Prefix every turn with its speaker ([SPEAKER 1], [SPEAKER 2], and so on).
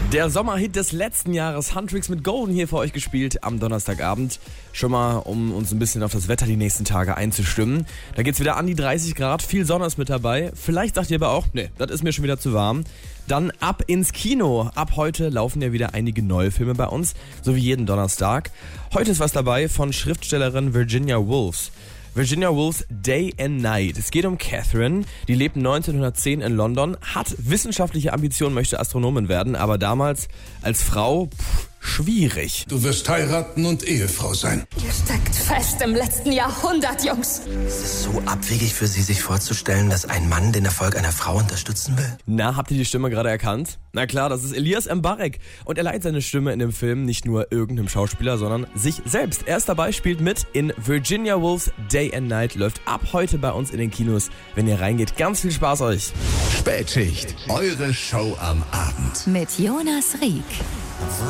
[SPEAKER 1] Der Sommerhit des letzten Jahres, Huntrix mit Golden, hier für euch gespielt am Donnerstagabend. Schon mal, um uns ein bisschen auf das Wetter die nächsten Tage einzustimmen. Da geht's wieder an die 30 Grad, viel Sonne ist mit dabei. Vielleicht sagt ihr aber auch, nee, das ist mir schon wieder zu warm. Dann ab ins Kino. Ab heute laufen ja wieder einige neue Filme bei uns, so wie jeden Donnerstag. Heute ist was dabei von Schriftstellerin Virginia Woolf. Virginia Woolf's Day and Night. Es geht um Catherine, die lebt 1910 in London, hat wissenschaftliche Ambitionen, möchte Astronomin werden, aber damals als Frau schwierig.
[SPEAKER 2] Du wirst heiraten und Ehefrau sein.
[SPEAKER 3] Ihr steckt fest im letzten Jahrhundert, Jungs.
[SPEAKER 4] Es ist so abwegig für Sie, sich vorzustellen, dass ein Mann den Erfolg einer Frau unterstützen will.
[SPEAKER 1] Na, habt ihr die Stimme gerade erkannt? Na klar, das ist Elias Mbarek. Und er leiht seine Stimme in dem Film nicht nur irgendeinem Schauspieler, sondern sich selbst. Er ist dabei, spielt mit in Virginia Woolf's Day and Night. Läuft ab heute bei uns in den Kinos. Wenn ihr reingeht, ganz viel Spaß euch.
[SPEAKER 2] Spätschicht, eure Show am Abend.
[SPEAKER 5] Mit Jonas Rieck.